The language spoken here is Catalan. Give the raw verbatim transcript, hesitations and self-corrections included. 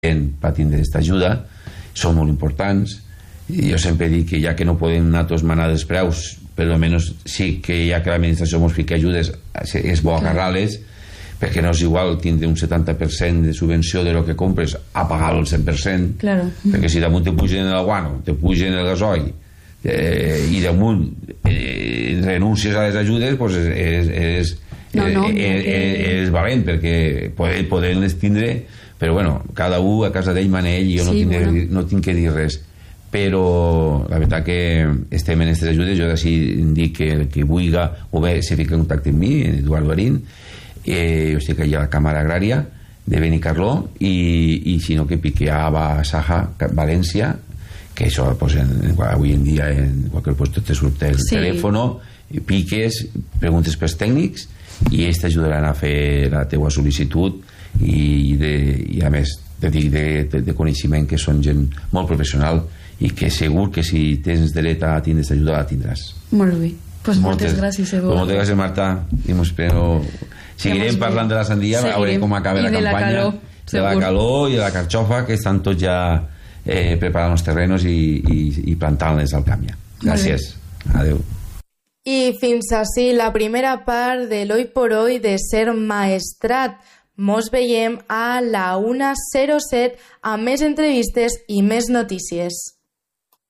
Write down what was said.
per tindre aquesta ajuda, són molt importants. Jo sempre dic que ja que no podem nosaltres manar els preus, per almenys sí que ja que l'administració ens fica ajudes, és bo agarrar-les, perquè no és igual tindre un setanta per cent de subvenció de lo que compres a pagar-lo al cent per cent, claro. Perquè si damunt te pugen el guano, te pugen el gasoil, eh, i damunt eh, renúncies a les ajudes, pues és, és, és, no, no, és, és, és, és valent, perquè poden, poden les tindre, però bueno, cada un a casa d'ell mana ell, i jo no, sí, tinc, bueno. no tinc que dir res. Però la veritat que estem en aquestes ajudes. Jo d'ací dic que el que vulgui o bé se fica en contacte amb mi, en Eduard Barín, eh, jo estic allà a la Càmera Agrària de Benicarló, i, i si no que pique a Saja, València, que això pues, en, avui en dia en qualsevol lloc te surt el sí. telèfon, piques, preguntes pels tècnics i ells t'ajudaran a fer la teua sol·licitud, i, de, i a més de, de, de, de coneixement, que són gent molt professional i que segur que si tens dret a tindre aquesta ajuda la tindràs. Molt bé, pues moltes, moltes gràcies, Eduard. Pues moltes gràcies, Marta, i espero... seguirem parlant de la sandia, a veure com acaba la campanya, de la calor i de la carxofa, que estan tots ja eh, preparant els terrenos i, i, i plantant-les al camp ja. Gràcies, adeu. I fins ací la primera part de l'Hoy por Hoy de Ser Maestrat. Mos veiem a la una zero set amb més entrevistes i més notícies.